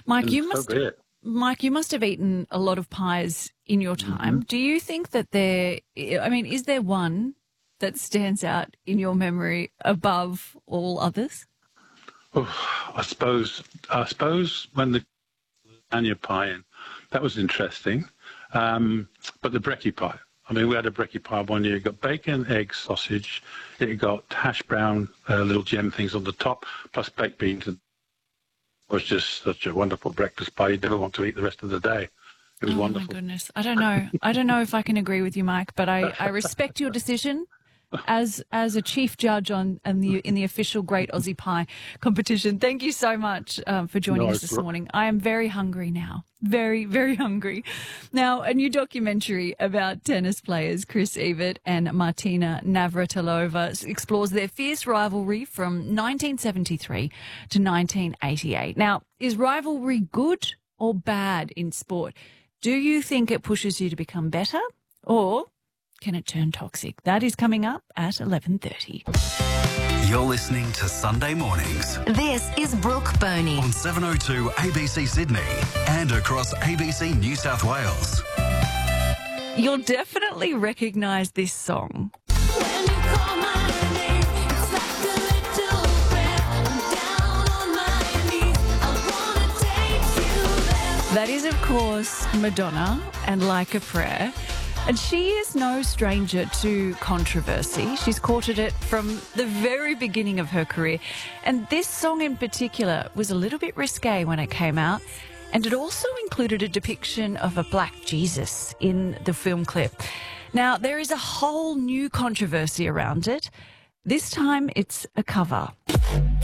Mike, and so be it. Mike, you must have eaten a lot of pies in your time. Do you think that is there one that stands out in your memory above all others? Oh, I suppose when the lasagna pie in, that was interesting. But the brekkie pie. I mean, we had a brekkie pie one year. It got bacon, egg, sausage. It got hash brown, little gem things on the top, plus baked beans. And it was just such a wonderful breakfast pie. You'd never want to eat the rest of the day. It was wonderful. Oh, my goodness. I don't know. I don't know if I can agree with you, Mike, but I respect your decision as a chief judge in the official Great Aussie Pie competition. Thank you so much for joining us this morning. I am very hungry now. Very, very hungry. Now, a new documentary about tennis players Chris Evert and Martina Navratilova explores their fierce rivalry from 1973 to 1988. Now, is rivalry good or bad in sport? Do you think it pushes you to become better, or can it turn toxic? That is coming up at 11:30. You're listening to Sunday Mornings This is Brooke Boney. on 702 ABC Sydney and across ABC New South Wales. You'll definitely recognise this song. When you call my name, it's like a little prayer. I'm down on my knees. I wanna take you there. That is, of course, Madonna and Like a Prayer. And she is no stranger to controversy. She's courted it from the very beginning of her career. And this song in particular was a little bit risque when it came out. And it also included a depiction of a black Jesus in the film clip. Now, there is a whole new controversy around it. This time it's a cover.